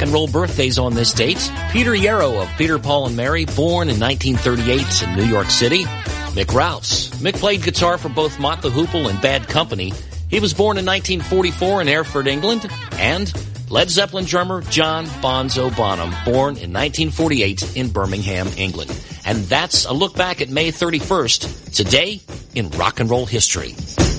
and roll birthdays on this date. Peter Yarrow of Peter, Paul, and Mary, born in 1938 in New York City. Mick Rouse. Mick played guitar for both Mott the Hoople and Bad Company. He was born in 1944 in Erfurt, England. And Led Zeppelin drummer John Bonzo Bonham, born in 1948 in Birmingham, England. And that's a look back at May 31st, today in rock and roll history.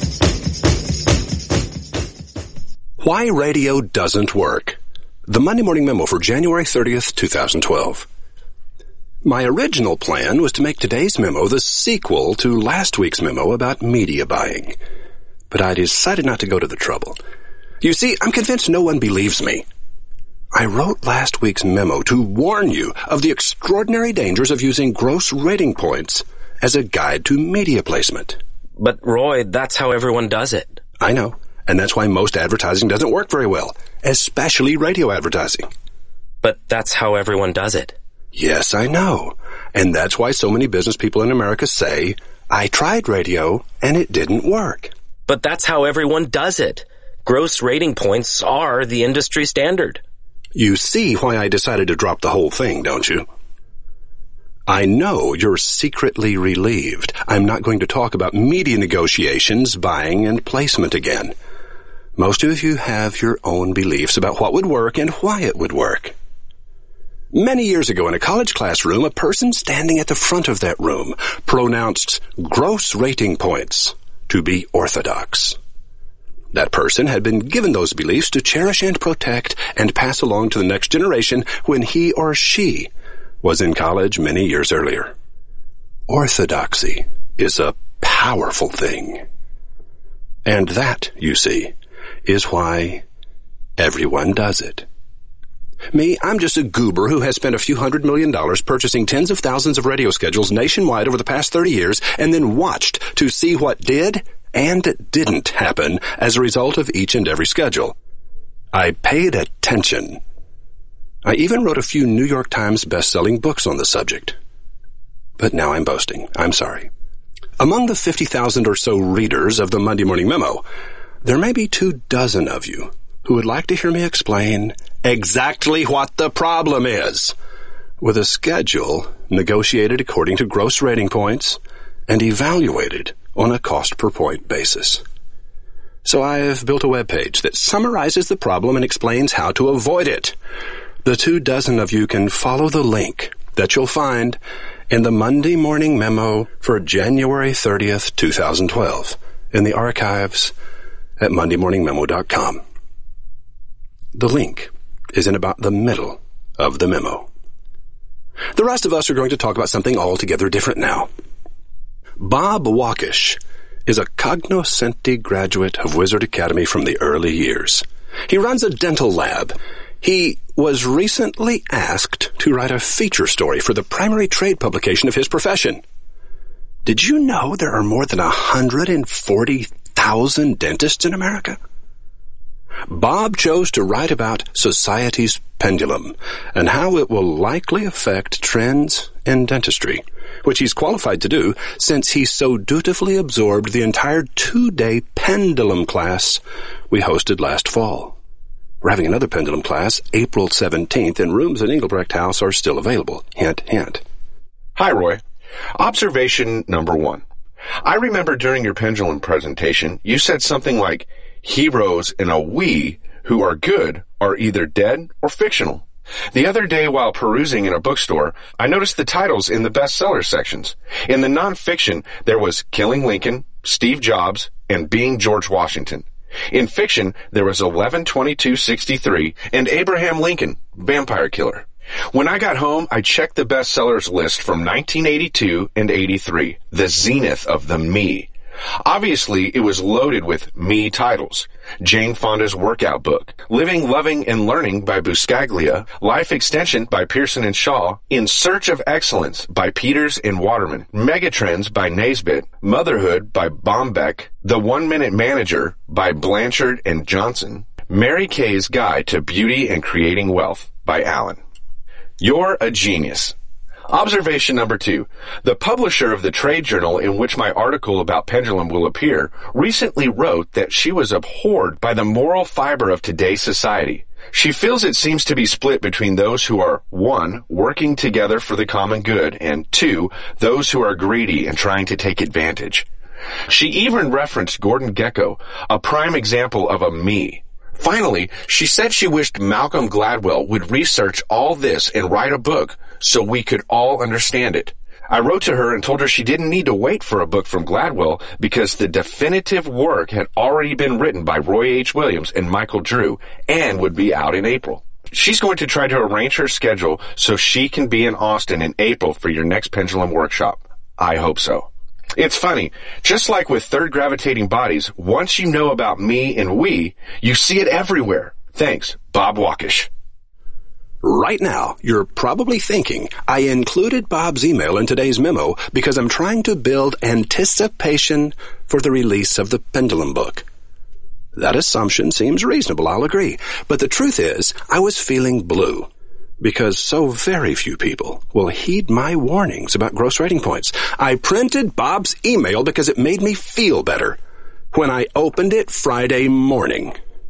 Why radio doesn't work. The Monday Morning Memo for January 30th, 2012. My original plan was to make today's memo the sequel to last week's memo about media buying. But I decided not to go to the trouble. You see, I'm convinced no one believes me. I wrote last week's memo to warn you of the extraordinary dangers of using gross rating points as a guide to media placement. But, Roy, that's how everyone does it. I know, and that's why most advertising doesn't work very well, especially radio advertising. But that's how everyone does it. Yes, I know, and that's why so many business people in America say, I tried radio and it didn't work. But that's how everyone does it. Gross rating points are the industry standard. You see why I decided to drop the whole thing, don't you? I know you're secretly relieved. I'm not going to talk about media negotiations, buying, and placement again. Most of you have your own beliefs about what would work and why it would work. Many years ago in a college classroom, a person standing at the front of that room pronounced gross rating points to be orthodox. That person had been given those beliefs to cherish and protect and pass along to the next generation when he or she was in college many years earlier. Orthodoxy is a powerful thing. And that, you see, is why everyone does it. Me, I'm just a goober who has spent a few $100 million purchasing tens of thousands of radio schedules nationwide over the past 30 years and then watched to see what did and didn't happen as a result of each and every schedule. I paid attention. I even wrote a few New York Times best-selling books on the subject. But now I'm boasting. I'm sorry. Among the 50,000 or so readers of the Monday Morning Memo, there may be 24 of you who would like to hear me explain exactly what the problem is with a schedule negotiated according to gross rating points and evaluated on a cost-per-point basis. So I've built a web page that summarizes the problem and explains how to avoid it. The 24 of you can follow the link that you'll find in the Monday Morning Memo for January 30th, 2012, in the archives at mondaymorningmemo.com. The link is in about the middle of the memo. The rest of us are going to talk about something altogether different now. Bob Wakish is a cognoscenti graduate of Wizard Academy from the early years. He runs a dental lab. He was recently asked to write a feature story for the primary trade publication of his profession. Did you know there are more than 140,000 dentists in America? Bob chose to write about society's pendulum and how it will likely affect trends in dentistry, which he's qualified to do since he so dutifully absorbed the entire 2-day pendulum class we hosted last fall. We're having another pendulum class April 17th, and rooms at Engelbrecht House are still available. Hint, hint. Hi, Roy. Observation number 1. I remember during your pendulum presentation, you said something like, heroes in a we who are good are either dead or fictional. The other day while perusing in a bookstore, I noticed the titles in the bestseller sections. In the nonfiction, there was Killing Lincoln, Steve Jobs, and Being George Washington. In fiction, there was 11/22/63 and Abraham Lincoln, Vampire Killer. When I got home, I checked the bestsellers list from 1982 and 83, the zenith of the me. Obviously, it was loaded with me titles. Jane Fonda's workout book, Living, Loving, and Learning by Buscaglia, Life Extension by Pearson and Shaw, In Search of Excellence by Peters and Waterman, Megatrends by Naisbitt, Motherhood by Bombeck, The 1-Minute Manager by Blanchard and Johnson, Mary Kay's Guide to Beauty and Creating Wealth by Allen. You're a genius. Observation number 2. The publisher of the trade journal in which my article about pendulum will appear recently wrote that she was abhorred by the moral fiber of today's society. She feels it seems to be split between those who are, 1, working together for the common good, and 2, those who are greedy and trying to take advantage. She even referenced Gordon Gekko, a prime example of a me. Finally, she said she wished Malcolm Gladwell would research all this and write a book so we could all understand it. I wrote to her and told her she didn't need to wait for a book from Gladwell because the definitive work had already been written by Roy H. Williams and Michael Drew and would be out in April. She's going to try to arrange her schedule so she can be in Austin in April for your next pendulum workshop. I hope so. It's funny, just like with third gravitating bodies, once you know about me and we, you see it everywhere. Thanks, Bob Wakish. Right now, you're probably thinking, I included Bob's email in today's memo because I'm trying to build anticipation for the release of the Pendulum book. That assumption seems reasonable, I'll agree. But the truth is, I was feeling blue because so very few people will heed my warnings about gross rating points. I printed Bob's email because it made me feel better when I opened it Friday morning.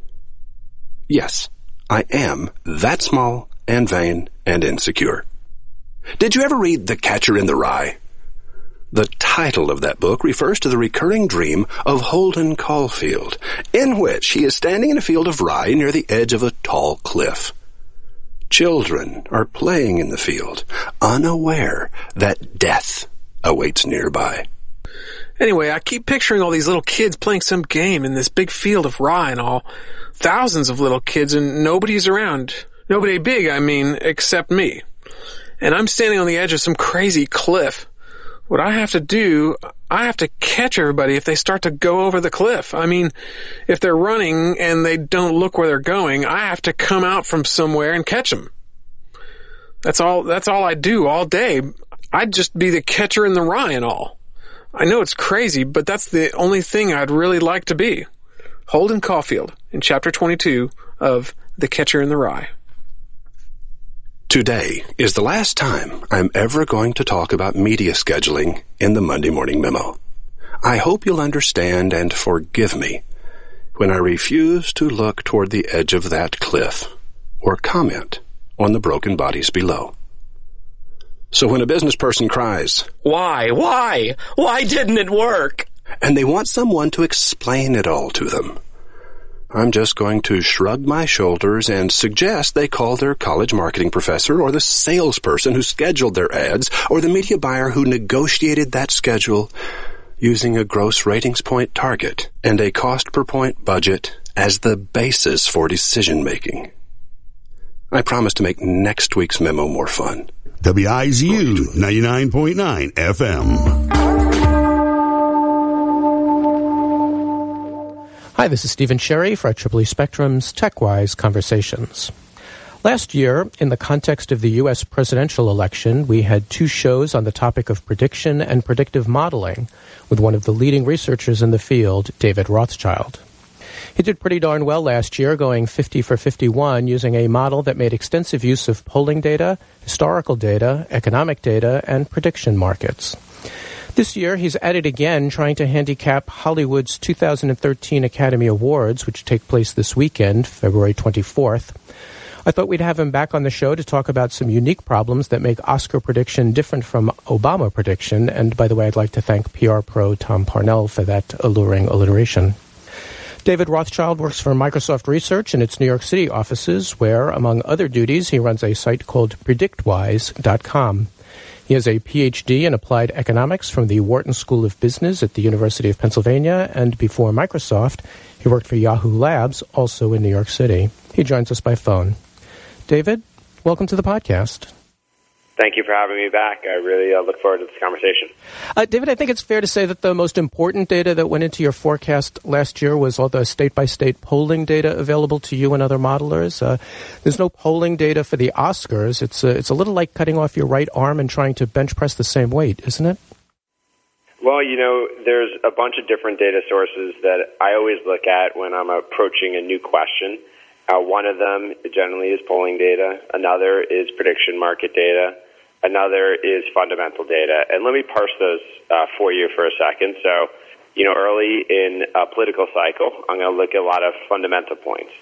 Yes, I am that small and vain and insecure. Did you ever read The Catcher in the Rye? The title of that book refers to the recurring dream of Holden Caulfield, in which he is standing in a field of rye near the edge of a tall cliff. Children are playing in the field, unaware that death awaits nearby. Anyway, I keep picturing all these little kids playing some game in this big field of rye and all. Thousands of little kids and nobody's around. Nobody big, I mean, except me. And I'm standing on the edge of some crazy cliff. What I have to do, I have to catch everybody if they start to go over the cliff. I mean, if they're running and they don't look where they're going, I have to come out from somewhere and catch them. That's all I do all day. I'd just be the catcher in the rye and all. I know it's crazy, but that's the only thing I'd really like to be. Holden Caulfield in chapter 22 of The Catcher in the Rye. Today is the last time I'm ever going to talk about media scheduling in the Monday Morning Memo. I hope you'll understand and forgive me when I refuse to look toward the edge of that cliff or comment on the broken bodies below. So when a business person cries, Why? Why didn't it work? And they want someone to explain it all to them, I'm just going to shrug my shoulders and suggest they call their college marketing professor or the salesperson who scheduled their ads or the media buyer who negotiated that schedule using a gross ratings point target and a cost per point budget as the basis for decision making. I promise to make next week's memo more fun. WIZU 99.9 FM. Hi, this is Stephen Sherry for IEEE Spectrum's TechWise Conversations. Last year, in the context of the U.S. presidential election, we had two shows on the topic of prediction and predictive modeling with one of the leading researchers in the field, David Rothschild. He did pretty darn well last year, going 50 for 51, using a model that made extensive use of polling data, historical data, economic data, and prediction markets. This year, he's at it again, trying to handicap Hollywood's 2013 Academy Awards, which take place this weekend, February 24th. I thought we'd have him back on the show to talk about some unique problems that make Oscar prediction different from Obama prediction. And by the way, I'd like to thank PR pro Tom Parnell for that alluring alliteration. David Rothschild works for Microsoft Research in its New York City offices, where, among other duties, he runs a site called PredictWise.com. He has a Ph.D. in applied economics from the Wharton School of Business at the University of Pennsylvania, and before Microsoft, he worked for Yahoo Labs, also in New York City. He joins us by phone. David, welcome to the podcast. Thank you for having me back. I really look forward to this conversation. David, I think it's fair to say that the most important data that went into your forecast last year was all the state-by-state polling data available to you and other modelers. There's no polling data for the Oscars. It's a little like cutting off your right arm and trying to bench press the same weight, isn't it? Well, there's a bunch of different data sources that I always look at when I'm approaching a new question. One of them generally is polling data. Another is prediction market data. Another is fundamental data. And let me parse those for you for a second. So, early in a political cycle, I'm going to look at a lot of fundamental points.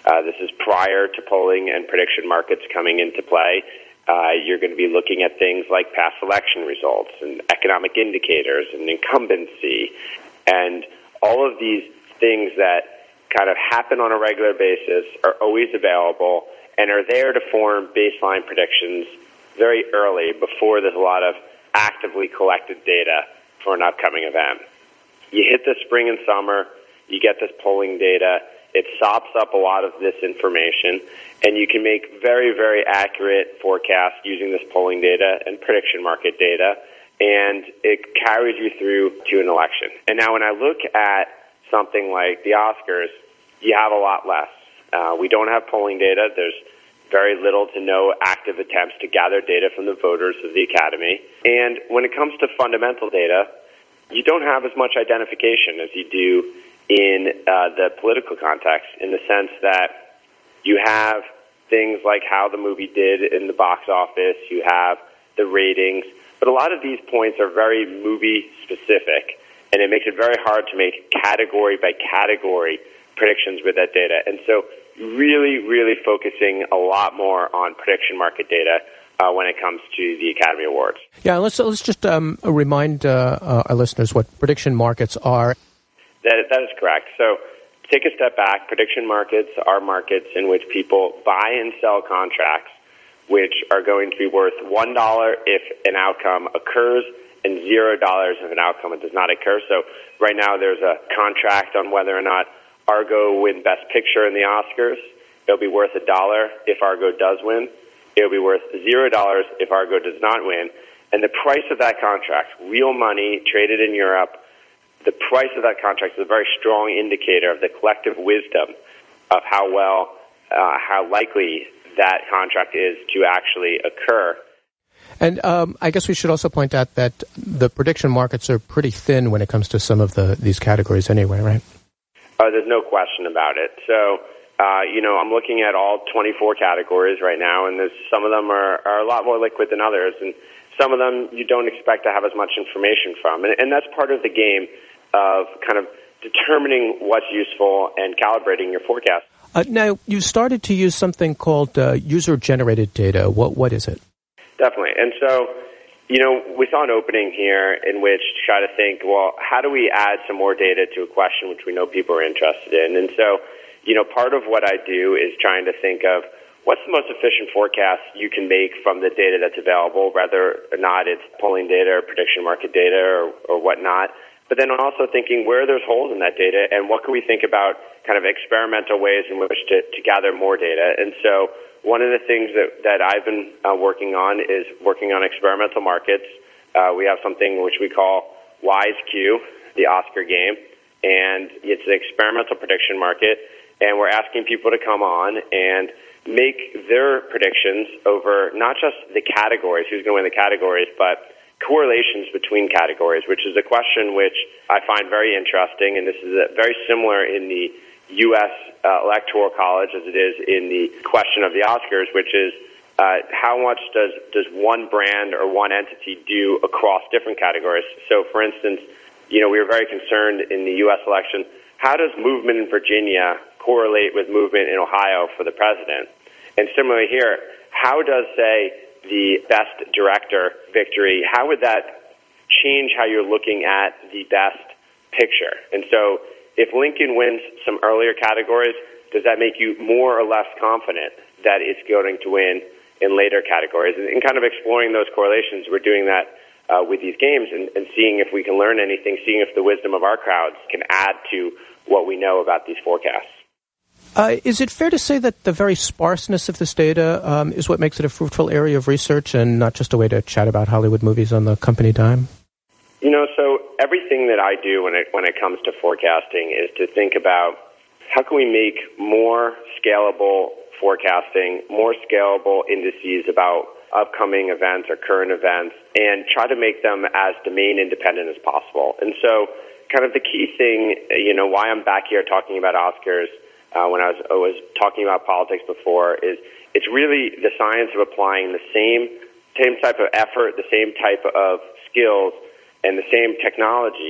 This is prior to polling and prediction markets coming into play. You're going to be looking at things like past election results and economic indicators and incumbency and all of these things that kind of happen on a regular basis, are always available, and are there to form baseline predictions very early before there's a lot of actively collected data for an upcoming event. You hit the spring and summer, you get this polling data, it sops up a lot of this information, and you can make very, very accurate forecasts using this polling data and prediction market data, and it carries you through to an election. And now when I look at something like the Oscars, you have a lot less. We don't have polling data. There's very little to no active attempts to gather data from the voters of the Academy. And when it comes to fundamental data, you don't have as much identification as you do in the political context, in the sense that you have things like how the movie did in the box office, you have the ratings, but a lot of these points are very movie-specific, and it makes it very hard to make category-by-category predictions with that data. And so really, really focusing a lot more on prediction market data when it comes to the Academy Awards. Yeah, let's just remind our listeners what prediction markets are. That is correct. So take a step back. Prediction markets are markets in which people buy and sell contracts which are going to be worth $1 if an outcome occurs and $0 if an outcome does not occur. So right now there's a contract on whether or not Argo win Best Picture in the Oscars. It'll be worth $1 if Argo does win. It'll be worth $0 if Argo does not win. And the price of that contract, real money traded in Europe, the price of that contract is a very strong indicator of the collective wisdom of how likely that contract is to actually occur. And I guess we should also point out that the prediction markets are pretty thin when it comes to some of these categories anyway, right? There's no question about it. So, I'm looking at all 24 categories right now, and some of them are a lot more liquid than others, and some of them you don't expect to have as much information from. And that's part of the game of kind of determining what's useful and calibrating your forecast. Now, you started to use something called user-generated data. What is it? Definitely. And so, we saw an opening here in which to try to think, well, how do we add some more data to a question which we know people are interested in? And so, part of what I do is trying to think of what's the most efficient forecast you can make from the data that's available, whether or not it's polling data or prediction market data or whatnot. But then also thinking where there's holes in that data and what can we think about kind of experimental ways in which to gather more data. And so one of the things that I've been working on is working on experimental markets. We have something which we call WiseQ, the Oscar game, and it's an experimental prediction market, and we're asking people to come on and make their predictions over not just the categories, who's going to win the categories, but correlations between categories, which is a question which I find very interesting, and this is very similar in the U.S. Electoral College as it is in the question of the Oscars, which is how much does one brand or one entity do across different categories. So, for instance, we were very concerned in the U.S. election, how does movement in Virginia correlate with movement in Ohio for the president? And similarly here, how does, say, the best director victory, how would that change how you're looking at the best picture? And so if Lincoln wins some earlier categories, does that make you more or less confident that it's going to win in later categories? And kind of exploring those correlations, we're doing that with these games and seeing if we can learn anything, seeing if the wisdom of our crowds can add to what we know about these forecasts. Is it fair to say that the very sparseness of this data is what makes it a fruitful area of research and not just a way to chat about Hollywood movies on the company dime? So everything that I do when it comes to forecasting is to think about how can we make more scalable forecasting, more scalable indices about upcoming events or current events, and try to make them as domain independent as possible. And so kind of the key thing, why I'm back here talking about Oscars when I was talking about politics before, is it's really the science of applying the same type of effort, the same type of skills, and the same technology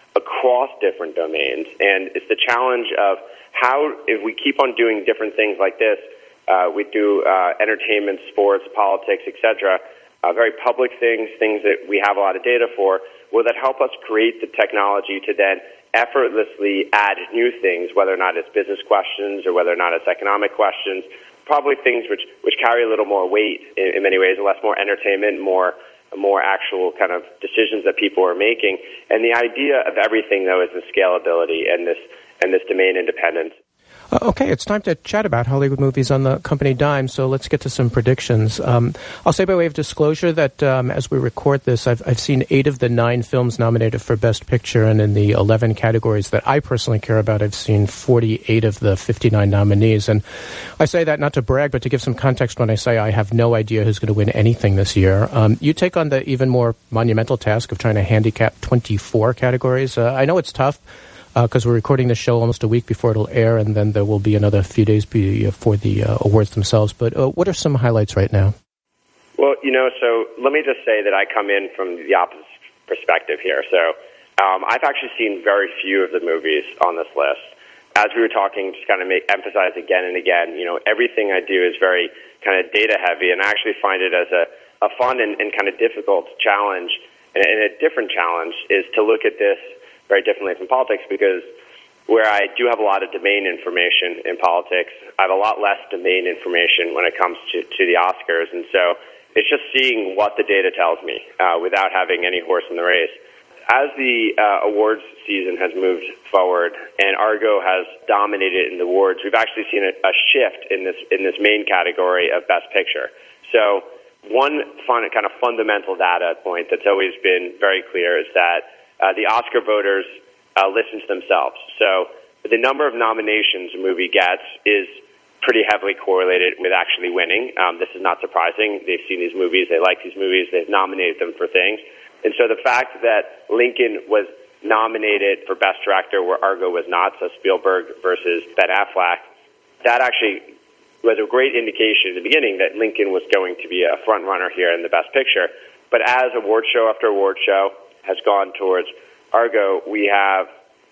across different domains. And it's the challenge of how, if we keep on doing different things like this, we do entertainment, sports, politics, etc., very public things that we have a lot of data for, will that help us create the technology to then effortlessly add new things, whether or not it's business questions or whether or not it's economic questions, probably things which carry a little more weight in many ways, less more entertainment, more actual kind of decisions that people are making. And the idea of everything, though, is the scalability and this domain independence. Okay, it's time to chat about Hollywood movies on the company dime, so let's get to some predictions. I'll say by way of disclosure that as we record this, I've seen 8 of the 9 films nominated for Best Picture, and in the 11 categories that I personally care about, I've seen 48 of the 59 nominees. And I say that not to brag, but to give some context when I say I have no idea who's going to win anything this year. You take on the even more monumental task of trying to handicap 24 categories. I know it's tough, because we're recording the show almost a week before it'll air, and then there will be another few days for the awards themselves. But what are some highlights right now? Well, so let me just say that I come in from the opposite perspective here. So I've actually seen very few of the movies on this list. As we were talking, just kind of emphasize again and again, everything I do is very kind of data heavy, and I actually find it as a fun and kind of difficult challenge. And a different challenge is to look at this very differently from politics, because where I do have a lot of domain information in politics, I have a lot less domain information when it comes to the Oscars. And so it's just seeing what the data tells me without having any horse in the race. As the awards season has moved forward and Argo has dominated in the awards, we've actually seen a shift in this main category of Best Picture. So one kind of fundamental data point that's always been very clear is that the Oscar voters listen to themselves. So the number of nominations a movie gets is pretty heavily correlated with actually winning. This is not surprising. They've seen these movies. They like these movies. They've nominated them for things. And so the fact that Lincoln was nominated for Best Director where Argo was not, so Spielberg versus Ben Affleck, that actually was a great indication in the beginning that Lincoln was going to be a front runner here in the Best Picture. But as award show after award show has gone towards Argo, we have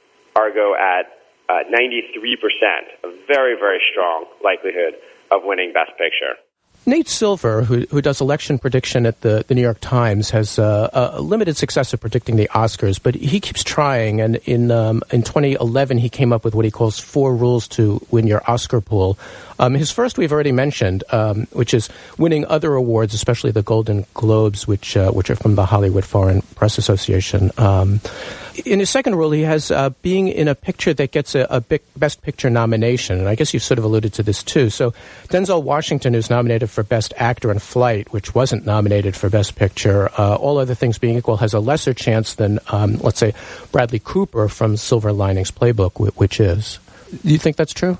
Argo at 93%, a very, very strong likelihood of winning Best Picture. Nate Silver, who does election prediction at the New York Times, has a limited success at predicting the Oscars, but he keeps trying. And in 2011, he came up with what he calls 4 rules to win your Oscar pool. His first we've already mentioned, which is winning other awards, especially the Golden Globes, which are from the Hollywood Foreign Press Association. In his second rule, he has being in a picture that gets a big Best Picture nomination. And I guess you've sort of alluded to this, too. So Denzel Washington, who's nominated for Best Actor in Flight, which wasn't nominated for Best Picture, all other things being equal, has a lesser chance than, let's say, Bradley Cooper from Silver Linings Playbook, which is. Do you think that's true?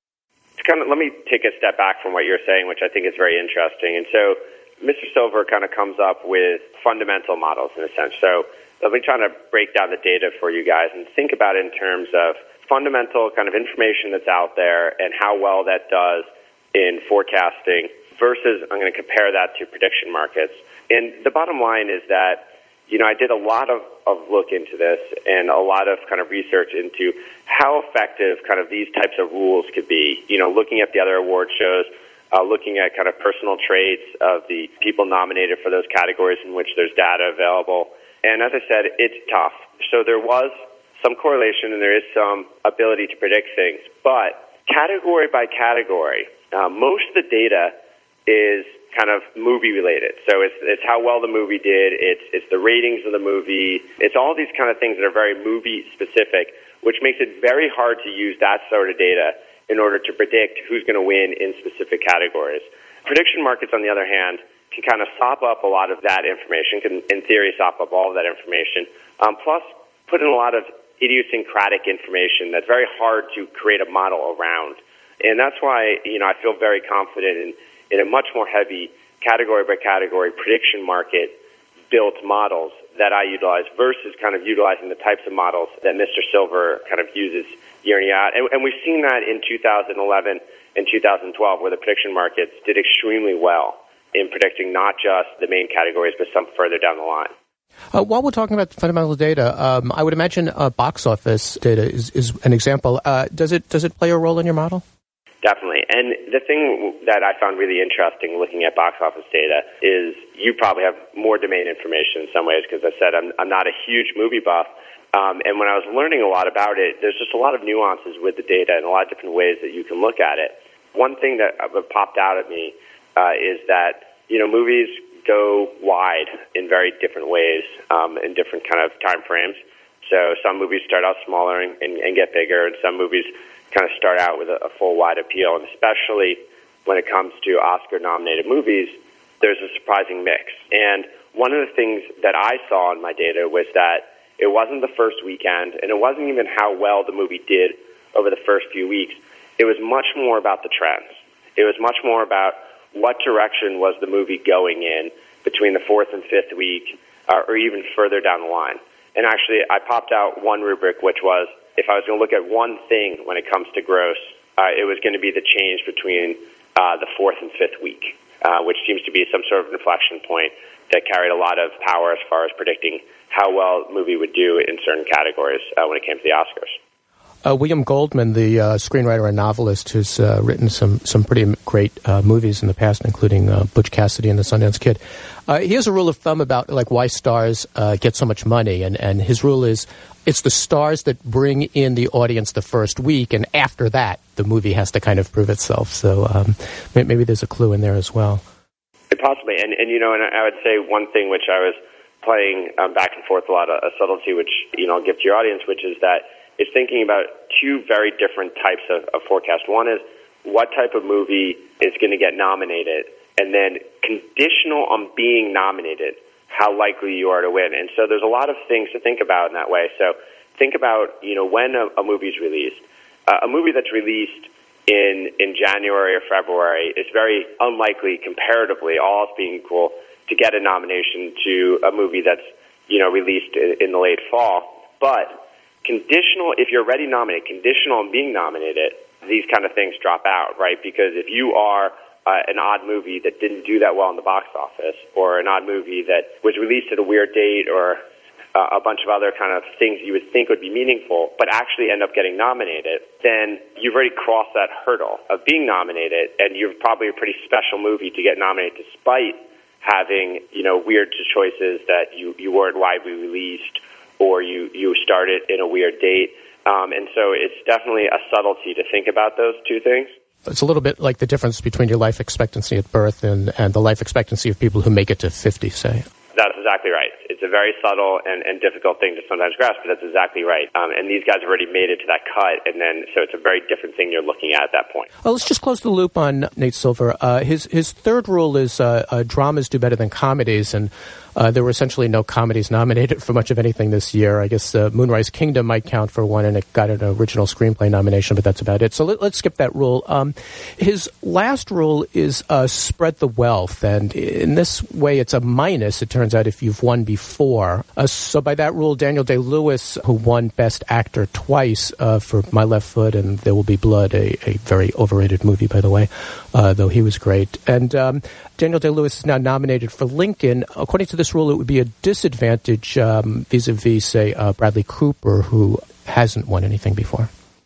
Let me take a step back from what you're saying, which I think is very interesting. And so Mr. Silver kind of comes up with fundamental models in a sense. So let me try to break down the data for you guys and think about it in terms of fundamental kind of information that's out there and how well that does in forecasting versus I'm going to compare that to prediction markets. And the bottom line is that, I did a lot of look into this and a lot of kind of research into how effective kind of these types of rules could be, looking at the other award shows, looking at kind of personal traits of the people nominated for those categories in which there's data available. And as I said, it's tough. So there was some correlation and there is some ability to predict things. But category by category, most of the data is kind of movie related. So it's how well the movie did, it's the ratings of the movie, it's all these kind of things that are very movie specific, which makes it very hard to use that sort of data in order to predict who's going to win in specific categories. Prediction markets, on the other hand, can kind of sop up a lot of that information, can in theory sop up all of that information, plus put in a lot of idiosyncratic information that's very hard to create a model around. And that's why, I feel very confident in a much more heavy category-by-category prediction market built models that I utilize versus kind of utilizing the types of models that Mr. Silver kind of uses year in, year out. And we've seen that in 2011 and 2012 where the prediction markets did extremely well in predicting not just the main categories but some further down the line. While we're talking about fundamental data, I would imagine box office data is an example. Does it play a role in your model? Definitely. And the thing that I found really interesting looking at box office data is you probably have more domain information in some ways, because I said I'm not a huge movie buff. And when I was learning a lot about it, there's just a lot of nuances with the data and a lot of different ways that you can look at it. One thing that popped out at me is that, movies go wide in very different ways in different kind of time frames. So some movies start out smaller and get bigger, and some movies kind of start out with a full wide appeal. And especially when it comes to Oscar-nominated movies, there's a surprising mix. And one of the things that I saw in my data was that it wasn't the first weekend, and it wasn't even how well the movie did over the first few weeks. It was much more about the trends. It was much more about what direction was the movie going in between the fourth and fifth week, or even further down the line. And actually, I popped out one rubric, which was, if I was going to look at one thing when it comes to gross, it was going to be the change between the fourth and fifth week, which seems to be some sort of inflection point that carried a lot of power as far as predicting how well a movie would do in certain categories when it came to the Oscars. William Goldman, the screenwriter and novelist, who's written some pretty great movies in the past, including Butch Cassidy and the Sundance Kid. He has a rule of thumb about why stars get so much money, and his rule is it's the stars that bring in the audience the first week, and after that, the movie has to kind of prove itself. So maybe there's a clue in there as well. Possibly, and I would say one thing which I was playing back and forth a lot, a subtlety which I'll give to your audience, which is that it's thinking about two very different types of forecast. One is what type of movie is going to get nominated, and then conditional on being nominated, how likely you are to win. And so there's a lot of things to think about in that way. So think about, when a movie's released. A movie that's released in January or February is very unlikely, comparatively, all else being equal, to get a nomination to a movie that's, released in the late fall. But conditional, if you're already nominated, conditional on being nominated, these kind of things drop out, right? Because if you are an odd movie that didn't do that well in the box office, or an odd movie that was released at a weird date, or a bunch of other kind of things you would think would be meaningful, but actually end up getting nominated, then you've already crossed that hurdle of being nominated, and you're probably a pretty special movie to get nominated despite having, weird choices that you weren't widely released, or you started in a weird date. And so it's definitely a subtlety to think about those two things. It's a little bit like the difference between your life expectancy at birth and the life expectancy of people who make it to 50, say. That's exactly right. It's a very subtle and difficult thing to sometimes grasp, but that's exactly right. And these guys have already made it to that cut, and then so it's a very different thing you're looking at that point. Well, let's just close the loop on Nate Silver. His third rule is dramas do better than comedies, and there were essentially no comedies nominated for much of anything this year. I guess Moonrise Kingdom might count for one, and it got an original screenplay nomination, but that's about it. So let's skip that rule. His last rule is spread the wealth, and in this way it's a minus, it turns out, if you've won before. So by that rule, Daniel Day-Lewis, who won Best Actor twice for My Left Foot and There Will Be Blood, a very overrated movie, by the way, though he was great. And Daniel Day-Lewis is now nominated for Lincoln. According to this rule, it would be a disadvantage vis-a-vis, say, Bradley Cooper, who hasn't won anything before.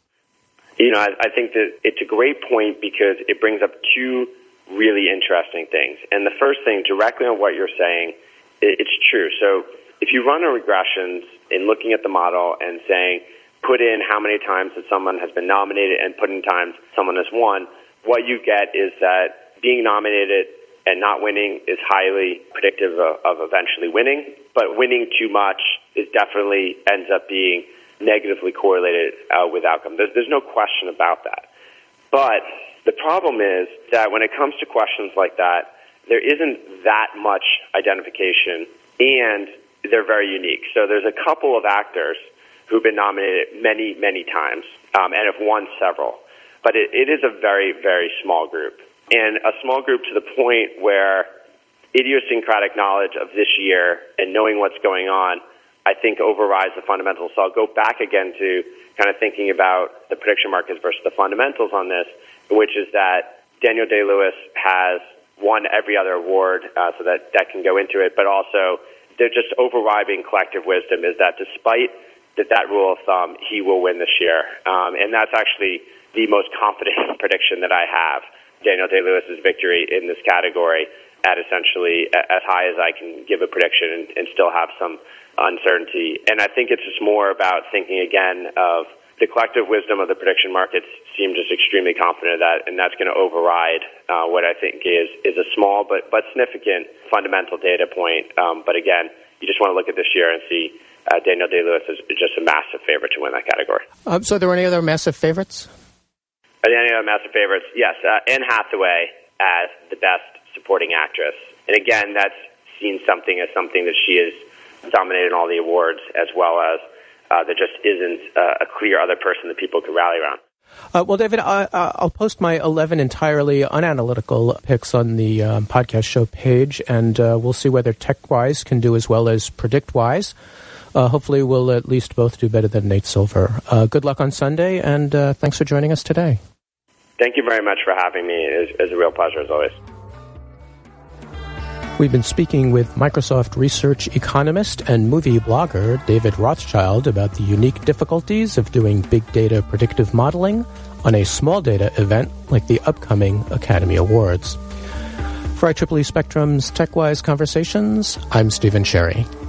I think that it's a great point because it brings up two really interesting things. And the first thing, directly on what you're saying, it's true. So if you run a regressions in looking at the model and saying, put in how many times that someone has been nominated and put in times someone has won, what you get is that being nominated and not winning is highly predictive of eventually winning, but winning too much is definitely ends up being negatively correlated with outcome. There's no question about that. But the problem is that when it comes to questions like that, there isn't that much identification, and they're very unique. So there's a couple of actors who've been nominated many, many times and have won several. But it is a very, very small group. And a small group to the point where idiosyncratic knowledge of this year and knowing what's going on, I think, overrides the fundamentals. So I'll go back again to kind of thinking about the prediction markets versus the fundamentals on this, which is that Daniel Day-Lewis has won every other award, so that can go into it, but also the just overriding collective wisdom is that despite that rule of thumb, he will win this year. And that's actually the most confident prediction that I have, Daniel Day-Lewis's victory in this category at essentially as high as I can give a prediction and still have some uncertainty. And I think it's just more about thinking again of the collective wisdom of the prediction markets seem just extremely confident of that, and that's going to override what I think is a small but significant fundamental data point. But again, you just want to look at this year and see Daniel Day-Lewis is just a massive favorite to win that category. So are there any other massive favorites? Any other massive favorites? Yes, Anne Hathaway as the best supporting actress. And again, that's seen something that she has dominated all the awards, as well as there just isn't a clear other person that people could rally around. Well, David, I'll post my 11 entirely unanalytical picks on the podcast show page, and we'll see whether TechWise can do as well as PredictWise. Hopefully we'll at least both do better than Nate Silver. Good luck on Sunday, and thanks for joining us today. Thank you very much for having me. It's a real pleasure, as always. We've been speaking with Microsoft research economist and movie blogger David Rothschild about the unique difficulties of doing big data predictive modeling on a small data event like the upcoming Academy Awards. For IEEE Spectrum's TechWise Conversations, I'm Stephen Sherry.